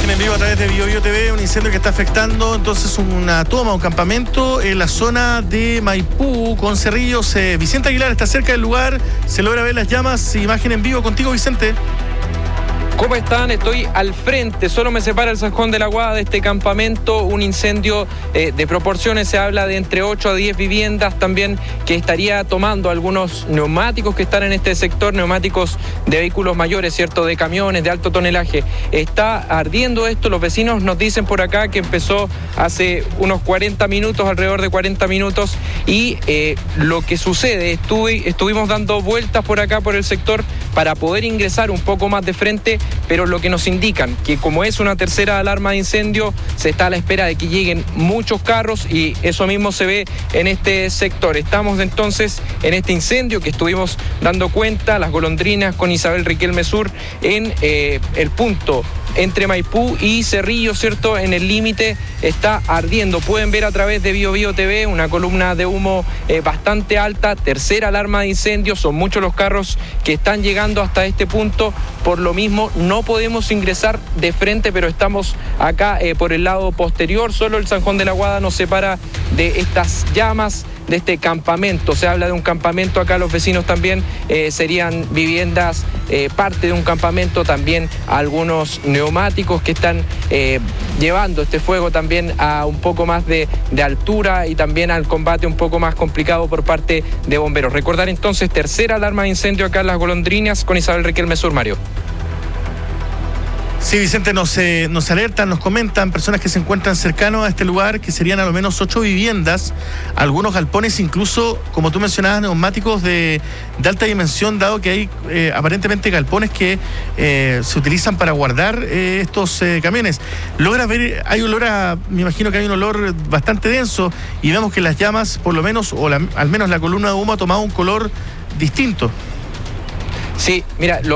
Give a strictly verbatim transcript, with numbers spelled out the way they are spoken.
Imagen en vivo a través de Bio Bio T V, un incendio que está afectando entonces una toma, un campamento en la zona de Maipú con Cerrillos. Eh, Vicente Aguilar está cerca del lugar, se logra ver las llamas. Imagen en vivo contigo, Vicente. ¿Cómo están? Estoy al frente, solo me separa el Zanjón de la Guada de este campamento, un incendio eh, de proporciones, se habla de entre ocho a diez viviendas también, que estaría tomando algunos neumáticos que están en este sector, neumáticos de vehículos mayores, ¿cierto? De camiones, de alto tonelaje. Está ardiendo esto, los vecinos nos dicen por acá que empezó hace unos cuarenta minutos, alrededor de cuarenta minutos, y eh, lo que sucede, estuve, estuvimos dando vueltas por acá, por el sector, para poder ingresar un poco más de frente, pero lo que nos indican, que como es una tercera alarma de incendio, se está a la espera de que lleguen muchos carros y eso mismo se ve en este sector. Estamos entonces en este incendio que estuvimos dando cuenta, Las Golondrinas con Isabel Riquelme Sur, en eh, el punto entre Maipú y Cerrillos, ¿cierto? En el límite está ardiendo. Pueden ver a través de Bio Bio T V una columna de humo eh, bastante alta, tercera alarma de incendio, son muchos los carros que están llegando hasta este punto, por lo mismo no podemos ingresar de frente, pero estamos acá eh, por el lado posterior, solo el Zanjón de la Guada nos separa de estas llamas, de este campamento. Se habla de un campamento acá, los vecinos también eh, serían viviendas, eh, parte de un campamento, también algunos neumáticos que están eh, llevando este fuego también a un poco más de, de altura y también al combate un poco más complicado por parte de bomberos. Recordar entonces, tercera alarma de incendio acá en Las Golondrinas con Isabel Riquelme Sur, Mario. Sí, Vicente, nos, eh, nos alertan, nos comentan personas que se encuentran cercanos a este lugar que serían a lo menos ocho viviendas, algunos galpones, incluso, como tú mencionabas, neumáticos de, de alta dimensión, dado que hay eh, aparentemente galpones que eh, se utilizan para guardar eh, estos eh, camiones. Logra ver, hay olor a, me imagino que hay un olor bastante denso y vemos que las llamas, por lo menos, o la, al menos la columna de humo ha tomado un color distinto. Sí, mira, lo